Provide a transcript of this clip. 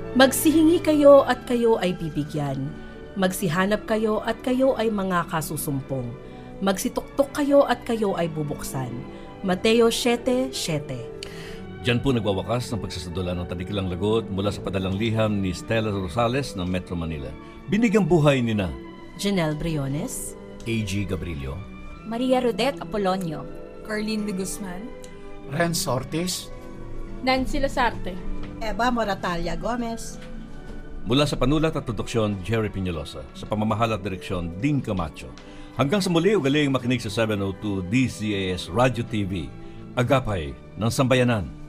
Magsihingi kayo at kayo ay bibigyan. Magsihanap kayo at kayo ay mga kasusumpong. Magsituktok kayo at kayo ay bubuksan. Mateo 7:7. Diyan po nagwawakas ng pagsasadula ng Tanikilang Lagot mula sa padalang liham ni Stella Rosales ng Metro Manila. Binigyang buhay ni na Janelle Briones, A.G. Gabrilio, Maria Rodette Apolonio, Carlene de Guzman, Renz Ortiz, Nancy Lasarte, Eva Moratalia Gomez. mula sa panulat at produksyon Jerry Piñalosa, sa pamamahala at direksyon Ding Camacho. Hanggang sa muli, ugaling makinig sa 702 DZAS Radio TV, agapay ng sambayanan.